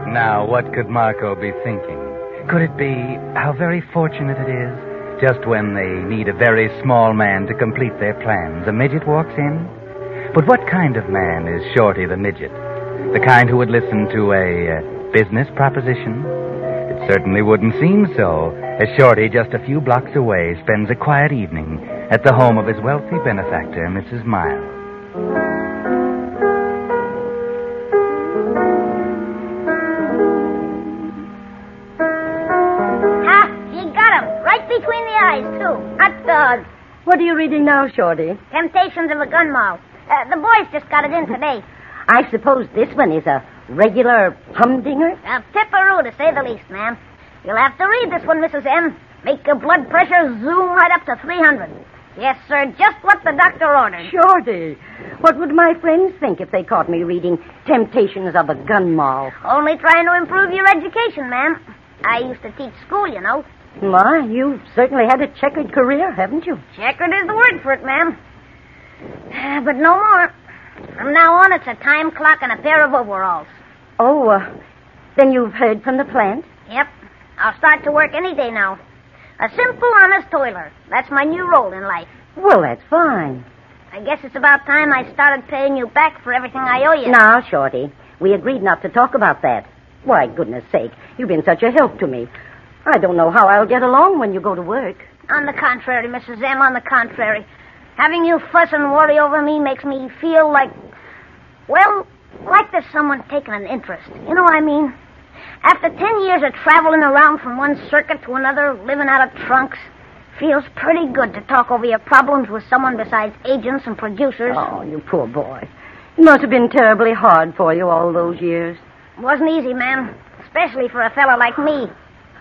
Now, what could Marco be thinking? Could it be how very fortunate it is? Just when they need a very small man to complete their plans, a midget walks in? But what kind of man is Shorty the midget? The kind who would listen to a business proposition? It certainly wouldn't seem so, as Shorty, just a few blocks away, spends a quiet evening at the home of his wealthy benefactor, Mrs. Miles. Between the eyes, too. Hot dog. What are you reading now, Shorty? Temptations of a Gun Moll. The boys just got it in today. I suppose this one is a regular humdinger? A pipperoo, to say the least, ma'am. You'll have to read this one, Mrs. M. Make your blood pressure zoom right up to 300. Yes, sir, just what the doctor ordered. Shorty, what would my friends think if they caught me reading Temptations of a Gun Moll? Only trying to improve your education, ma'am. I used to teach school, you know. My, you've certainly had a checkered career, haven't you? Checkered is the word for it, ma'am. But no more. From now on, it's a time clock and a pair of overalls. Oh, then you've heard from the plant? Yep. I'll start to work any day now. A simple, honest toiler. That's my new role in life. Well, that's fine. I guess it's about time I started paying you back for everything I owe you. Now, Shorty, we agreed not to talk about that. Why, goodness sake, you've been such a help to me. I don't know how I'll get along when you go to work. On the contrary, Mrs. M., on the contrary. Having you fuss and worry over me makes me feel like, well, like there's someone taking an interest. You know what I mean? After 10 years of traveling around from one circuit to another, living out of trunks, feels pretty good to talk over your problems with someone besides agents and producers. Oh, you poor boy. It must have been terribly hard for you all those years. It wasn't easy, ma'am, especially for a fella like me.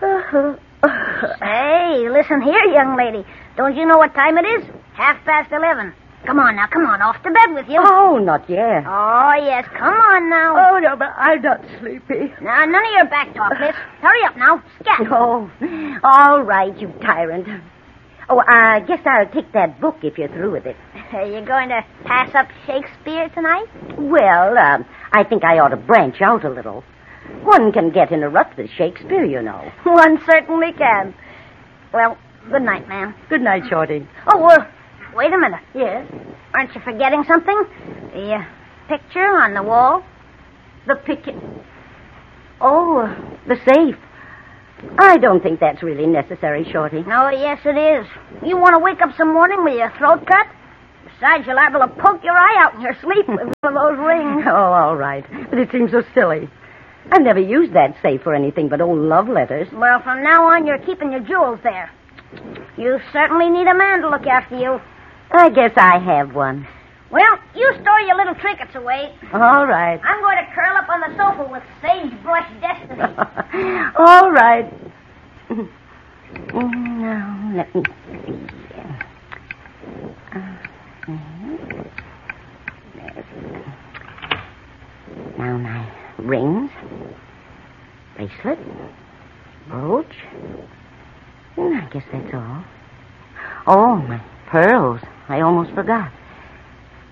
Hey, listen here, young lady. Don't you know what time it is? 11:30. Come on now, come on, off to bed with you. Oh, not yet. Oh, yes, come on now. Oh, no, but I'm not sleepy. Now, none of your back talk, miss. Hurry up now, scat. Oh, all right, you tyrant. Oh, I guess I'll take that book if you're through with it. Are you going to pass up Shakespeare tonight? Well, I think I ought to branch out a little. One can get in a rut with Shakespeare, you know. One certainly can. Well, good night, ma'am. Good night, Shorty. Oh, wait a minute. Yes? Aren't you forgetting something? The picture on the wall? The picture? Oh, the safe. I don't think that's really necessary, Shorty. No, yes, it is. You want to wake up some morning with your throat cut? Besides, you're liable to poke your eye out in your sleep with one of those rings. Oh, all right. But it seems so silly. I've never used that safe for anything but old love letters. Well, from now on, you're keeping your jewels there. You certainly need a man to look after you. I guess I have one. Well, you store your little trinkets away. All right. I'm going to curl up on the sofa with Sagebrush Destiny. All right. Now, let me see. Now, my rings, bracelet, brooch. I guess that's all. Oh, my pearls. I almost forgot.